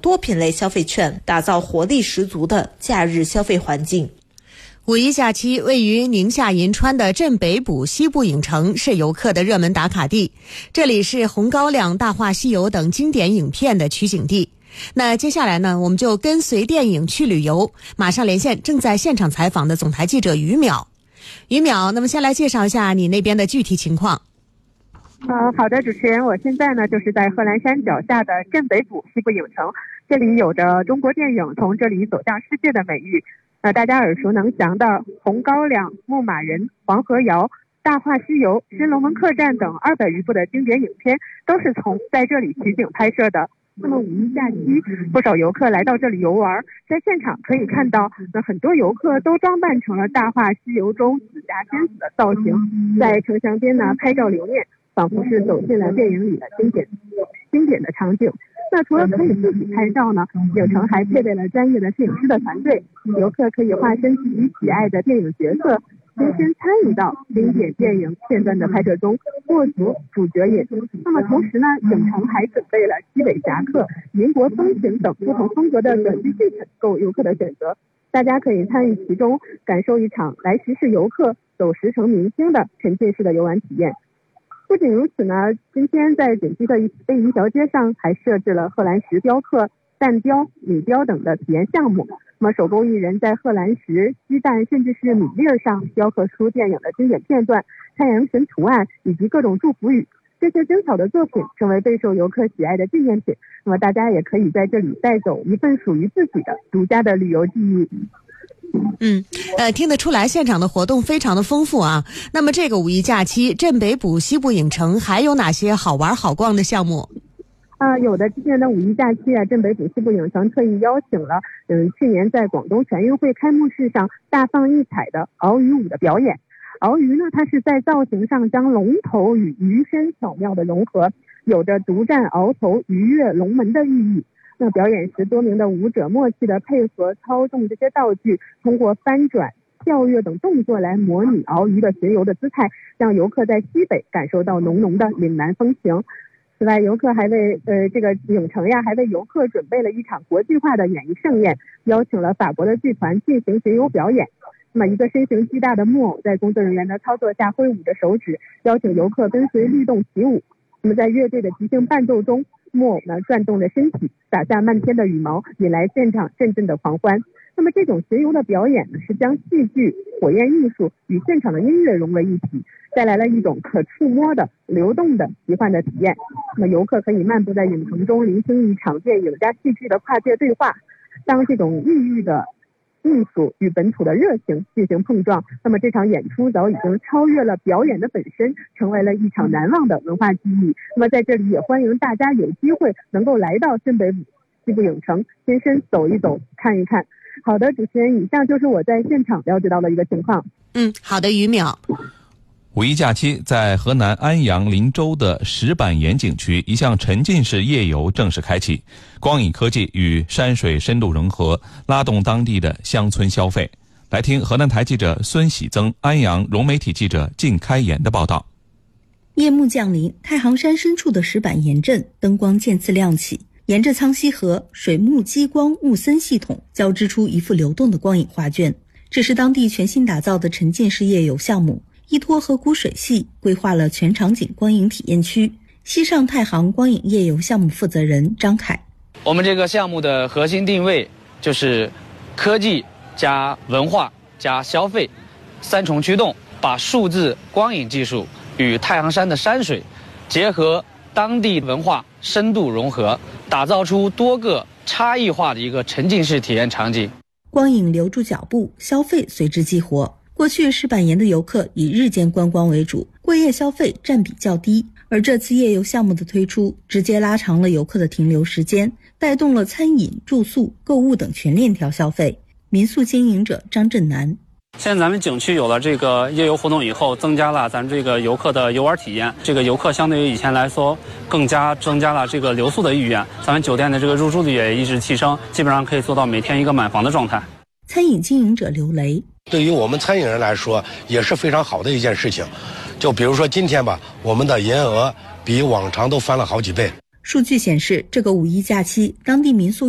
多品类消费券，打造活力十足的假日消费环境。 五一假期，位于宁夏银川的镇北堡西部影城是游客的热门打卡地，这里是《红高粱》《大话西游》等经典影片的取景地。那接下来呢，我们就跟随电影去旅游，马上连线正在现场采访的总台记者于淼。于淼，那么先来介绍一下你那边的具体情况。 好的，主持人，我现在呢就是在贺兰山脚下的镇北堡西部影城，这里有着中国电影从这里走向世界的美誉。大家耳熟能详的《红高粱》《牧马人》《黄河谣》《大话西游》《新龙门客栈》等200余部的经典影片都是在这里取景拍摄的。那么五一假期，不少游客来到这里游玩，在现场可以看到，很多游客都装扮成了《大话西游》中紫霞仙子的造型，在城墙边呢拍照留念，仿佛是走进了电影里的经典的场景。那除了可以自己拍照呢，影城还配备了专业的摄影师的团队，游客可以化身自己喜爱的电影角色，亲身参与到经典电影片段的拍摄中，获足主角也。那么同时呢，影城还准备了西北侠客、民国风情等不同风格的短剧剧本供游客的选择，大家可以参与其中，感受一场来时是游客，走时成明星的沉浸式的游玩体验。不仅如此呢，今天在景区的北一条街上还设置了贺兰石雕刻、蛋雕、米雕等的体验项目。那么手工艺人在贺兰石、鸡蛋甚至是米粒上雕刻出电影的经典片段、太阳神图案以及各种祝福语，这些精巧的作品成为备受游客喜爱的纪念品。那么大家也可以在这里带走一份属于自己的独家的旅游记忆。 听得出来现场的活动非常的丰富啊。那么这个五一假期，镇北堡西部影城还有哪些好玩好逛的项目？ 有的，今年的五一假期镇北堡西部影城特意邀请了去年在广东全运会开幕式上大放异彩的鳌鱼舞的表演。鳌鱼呢，它是在造型上将龙头与鱼身巧妙的融合，有着独占鳌头、鱼跃龙门的寓意。那表演时，多名的舞者默契的配合操纵这些道具，通过翻转、跳跃等动作来模拟鳌鱼的学游的姿态，让游客在西北感受到浓浓的岭南风情。此外，游客还为这个影城还为游客准备了一场国际化的演艺盛宴，邀请了法国的剧团进行学游表演。那么一个身形巨大的木偶在工作人员的操作下挥舞着手指，邀请游客跟随律动起舞。那么在乐队的即兴伴奏中，木偶呢转动着身体，洒下漫天的羽毛，引来现场阵阵的狂欢。那么这种学游的表演呢，是将戏剧、火焰艺术与现场的音乐融为一体，带来了一种可触摸的、流动的奇幻的体验。那么游客可以漫步在影城中，聆听一场电影加戏剧的跨界对话。当这种异域的艺术与本土的热情进行碰撞，那么这场演出早已经超越了表演的本身，成为了一场难忘的文化记忆。那么在这里也欢迎大家有机会能够来到镇北堡西部影城，亲身走一走、看一看。好的，主持人，以上就是我在现场了解到的一个情况。 好的，于淼。 五一假期，在河南安阳林州的石板岩景区，一项沉浸式夜游正式开启，光影科技与山水深度融合，拉动当地的乡村消费。来听河南台记者孙喜增、安阳融媒体记者靳开言的报道。 夜幕降临，太行山深处的石板岩镇灯光渐次亮起，沿着苍溪河，水幕激光雾森系统交织出一幅流动的光影画卷。这是当地全新打造的沉浸式夜游项目，依托河谷水系规划了全场景光影体验区。西上太行光影夜游项目负责人张凯： 我们这个项目的核心定位就是科技加文化加消费三重驱动，把数字光影技术与太行山的山水结合当地文化深度融合，打造出多个差异化的一个沉浸式体验场景。 光影留住脚步，消费随之激活。过去石板岩的游客以日间观光为主，过夜消费占比较低，而这次夜游项目的推出，直接拉长了游客的停留时间，带动了餐饮、住宿、购物等全链条消费。民宿经营者张振南： 现在咱们景区有了这个夜游活动以后，增加了咱这个游客的游玩体验，这个游客相对于以前来说更加增加了这个留宿的意愿，咱们酒店的这个入住率也一直提升，基本上可以做到每天一个满房的状态。 餐饮经营者刘雷： 对于我们餐饮人来说也是非常好的一件事情，就比如说今天吧，我们的营业额比往常都翻了好几倍。 数据显示，这个五一假期，当地民宿